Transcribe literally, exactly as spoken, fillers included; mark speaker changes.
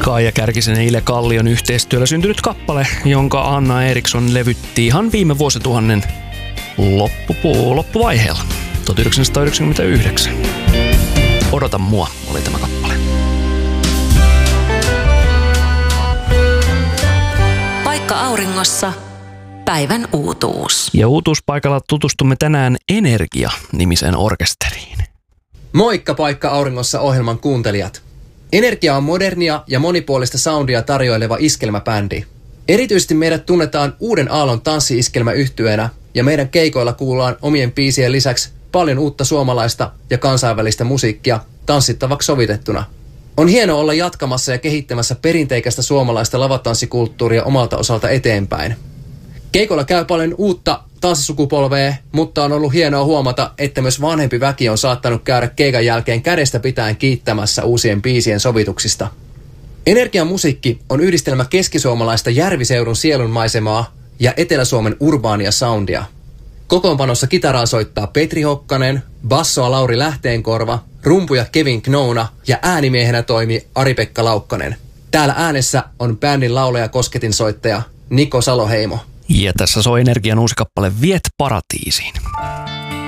Speaker 1: Kaija Kärkisen ja Ile Kallion yhteistyöllä syntynyt kappale, jonka Anna Eriksson levytti ihan viime vuosituhannen loppupu- loppuvaiheella, tuhatyhdeksänsataayhdeksänkymmentäyhdeksän. Odota mua oli tämä kappale.
Speaker 2: Paikka auringossa. Päivän uutuus.
Speaker 1: Ja uutuuspaikalla tutustumme tänään Energia-nimiseen orkesteriin.
Speaker 3: Moikka Paikka auringossa -ohjelman kuuntelijat. Energia on modernia ja monipuolista soundia tarjoileva iskelmäbändi. Erityisesti meidät tunnetaan Uuden aallon tanssi-iskelmäyhtyeenä ja meidän keikoilla kuullaan omien biisien lisäksi paljon uutta suomalaista ja kansainvälistä musiikkia tanssittavaksi sovitettuna. On hienoa olla jatkamassa ja kehittämässä perinteikästä suomalaista lavatanssikulttuuria omalta osalta eteenpäin. Keikoilla käy paljon uutta tanssisukupolvea, mutta on ollut hienoa huomata, että myös vanhempi väki on saattanut käydä keikan jälkeen kädestä pitäen kiittämässä uusien biisien sovituksista. Energian musiikki on yhdistelmä keskisuomalaista Järviseudun sielunmaisemaa ja Etelä-Suomen urbaania soundia. Kokoonpanossa kitaraa soittaa Petri Hokkanen, bassoa Lauri Lähteenkorva, rumpuja Kevin Knouna ja äänimiehenä toimii Ari-Pekka Laukkanen. Täällä äänessä on bändin laulaja kosketinsoittaja Niko Saloheimo.
Speaker 1: Ja tässä soi Energian uusi kappale Viet paratiisiin.